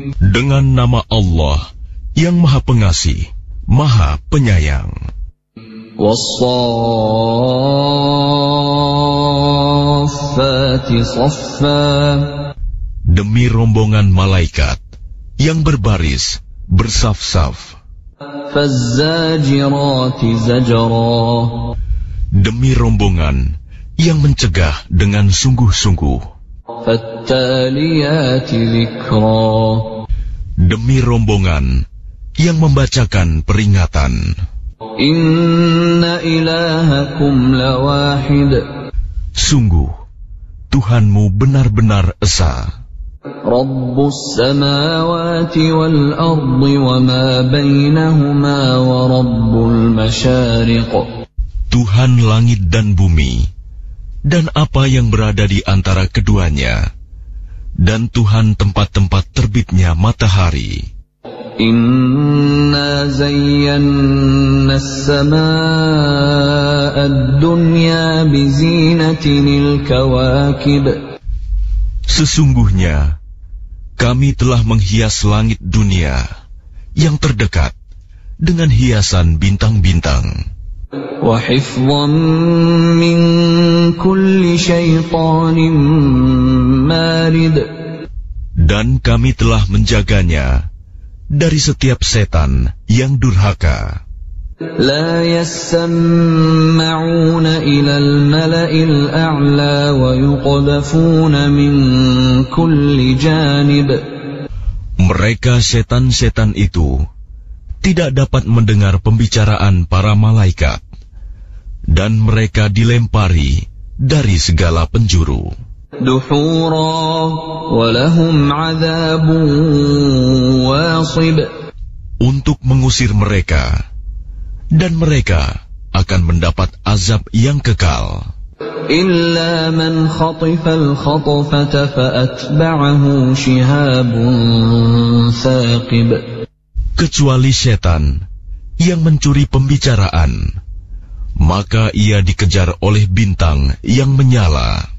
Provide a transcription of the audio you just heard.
Dengan nama Allah yang Maha Pengasih, Maha Penyayang. Wassafati saffa. Demi rombongan malaikat yang berbaris bersaf-saf. Fazzajirati zajra. Demi rombongan yang mencegah dengan sungguh-sungguh. Fattaliyati dzikra. Demi rombongan yang membacakan peringatan. Inna ilahakum lawahid. Sungguh, Tuhanmu benar-benar esa. Rabbus samawati wal ardi wa ma bainahuma wa rabbul masyariq. Tuhan langit dan bumi, dan apa yang berada di antara keduanya, dan Tuhan tempat-tempat terbitnya matahari. Inna zayyana as-samaa'a ad-dunya bizinatinil kawakib. Sesungguhnya, kami telah menghias langit dunia yang terdekat dengan hiasan bintang-bintang. Wa hifdhan min kulli syaitanin marid. Dan kami telah menjaganya dari setiap setan yang durhaka. La yasma'una ila al-mala'il a'la wa yuqdhafuna min kulli janib. Mereka setan-setan itu tidak dapat mendengar pembicaraan para malaikat, dan mereka dilempari dari segala penjuru. Duhura wa lahum 'adzabun wasib. Untuk mengusir mereka, dan mereka akan mendapat azab yang kekal. Illa man khatifa al-khatfata fa'atba'ahu shihabun thaqib. Kecuali setan yang mencuri pembicaraan, maka ia dikejar oleh bintang yang menyala.